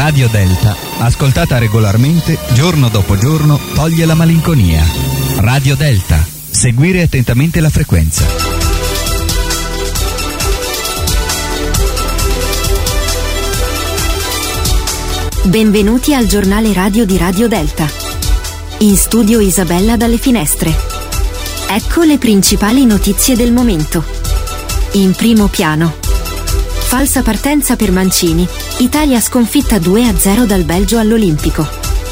Radio Delta, ascoltata regolarmente, giorno dopo giorno, toglie la malinconia. Radio Delta, seguire attentamente la frequenza. Benvenuti al giornale radio di Radio Delta. In studio Isabella dalle finestre. Ecco le principali notizie del momento. In primo piano. Falsa partenza per Mancini. Italia sconfitta 2-0 dal Belgio all'Olimpico.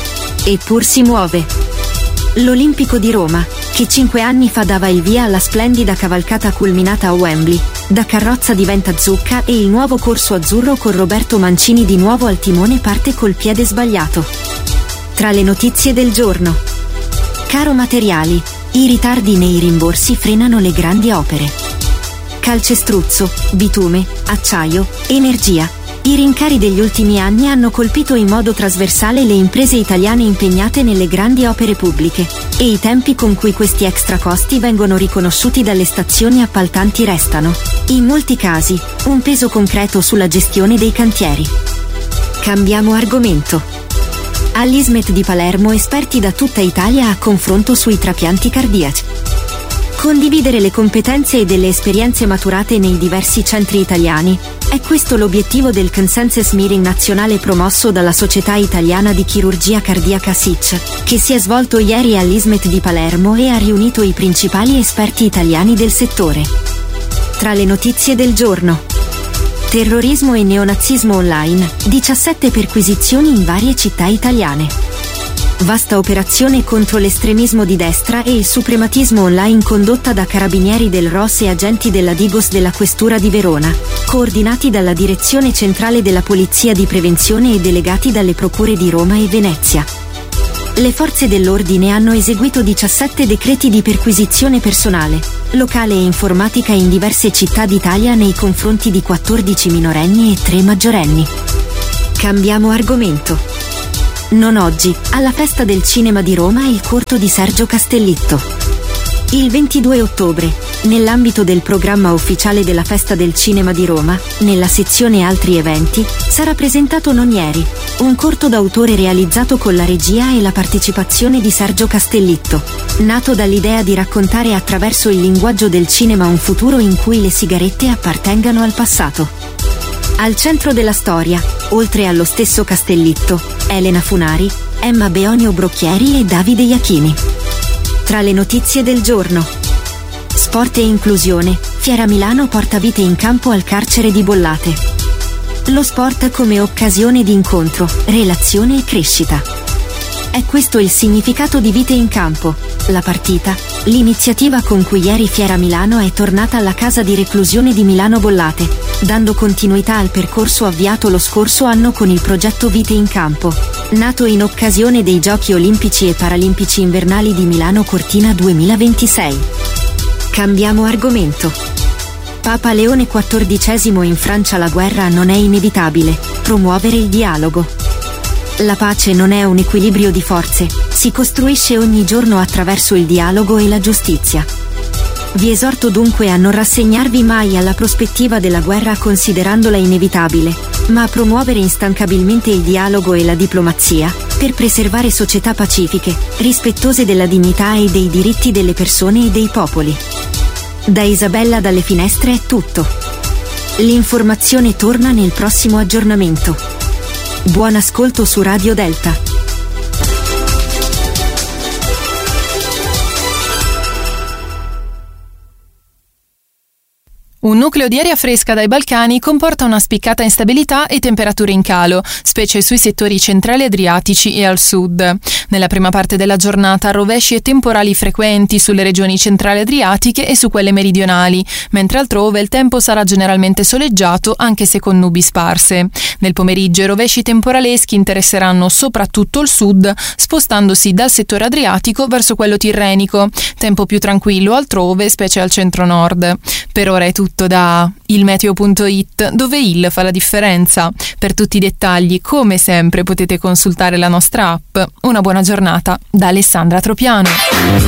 Eppur si muove. L'Olimpico di Roma, che 5 anni fa dava il via alla splendida cavalcata culminata a Wembley, da carrozza diventa zucca e il nuovo corso azzurro con Roberto Mancini di nuovo al timone parte col piede sbagliato. Tra le notizie del giorno. Caro materiali, i ritardi nei rimborsi frenano le grandi opere. Calcestruzzo, bitume, acciaio, energia. I rincari degli ultimi anni hanno colpito in modo trasversale le imprese italiane impegnate nelle grandi opere pubbliche, e i tempi con cui questi extra costi vengono riconosciuti dalle stazioni appaltanti restano, in molti casi, un peso concreto sulla gestione dei cantieri. Cambiamo argomento. All'ISMET di Palermo esperti da tutta Italia a confronto sui trapianti cardiaci. Condividere le competenze e delle esperienze maturate nei diversi centri italiani. È questo l'obiettivo del Consensus Meeting nazionale promosso dalla Società Italiana di Chirurgia Cardiaca SIC, che si è svolto ieri all'ISMET di Palermo e ha riunito i principali esperti italiani del settore. Tra le notizie del giorno. Terrorismo e neonazismo online, 17 perquisizioni in varie città italiane. Vasta operazione contro l'estremismo di destra e il suprematismo online condotta da carabinieri del ROS e agenti della Digos della Questura di Verona, coordinati dalla Direzione Centrale della Polizia di Prevenzione e delegati dalle procure di Roma e Venezia. Le forze dell'ordine hanno eseguito 17 decreti di perquisizione personale, locale e informatica in diverse città d'Italia nei confronti di 14 minorenni e 3 maggiorenni. Cambiamo argomento. Non oggi, alla Festa del Cinema di Roma il corto di Sergio Castellitto. Il 22 ottobre, nell'ambito del programma ufficiale della Festa del Cinema di Roma, nella sezione Altri eventi, sarà presentato Nonieri, un corto d'autore realizzato con la regia e la partecipazione di Sergio Castellitto, nato dall'idea di raccontare attraverso il linguaggio del cinema un futuro in cui le sigarette appartengano al passato. Al centro della storia, oltre allo stesso Castellitto, Elena Funari, Emma Beonio Brocchieri e Davide Iachini. Tra le notizie del giorno. Sport e inclusione, Fiera Milano porta vite in campo al carcere di Bollate. Lo sport come occasione di incontro, relazione e crescita. È questo il significato di Vite in campo, la partita, l'iniziativa con cui ieri Fiera Milano è tornata alla casa di reclusione di Milano Bollate, dando continuità al percorso avviato lo scorso anno con il progetto Vite in campo, nato in occasione dei Giochi Olimpici e Paralimpici Invernali di Milano Cortina 2026. Cambiamo argomento. Papa Leone XIV in Francia: la guerra non è inevitabile, promuovere il dialogo. La pace non è un equilibrio di forze, si costruisce ogni giorno attraverso il dialogo e la giustizia. Vi esorto dunque a non rassegnarvi mai alla prospettiva della guerra considerandola inevitabile, ma a promuovere instancabilmente il dialogo e la diplomazia, per preservare società pacifiche, rispettose della dignità e dei diritti delle persone e dei popoli. Da Isabella dalle finestre è tutto. L'informazione torna nel prossimo aggiornamento. Buon ascolto su Radio Delta. Un nucleo di aria fresca dai Balcani comporta una spiccata instabilità e temperature in calo, specie sui settori centrali adriatici e al sud. Nella prima parte della giornata rovesci e temporali frequenti sulle regioni centrali adriatiche e su quelle meridionali, mentre altrove il tempo sarà generalmente soleggiato anche se con nubi sparse. Nel pomeriggio i rovesci temporaleschi interesseranno soprattutto il sud, spostandosi dal settore adriatico verso quello tirrenico. Tempo più tranquillo altrove, specie al centro-nord. Per ora è tutto da ilmeteo.it, dove il fa la differenza. Per tutti i dettagli, come sempre, potete consultare la nostra app. Una buona giornata da Alessandra Tropiano.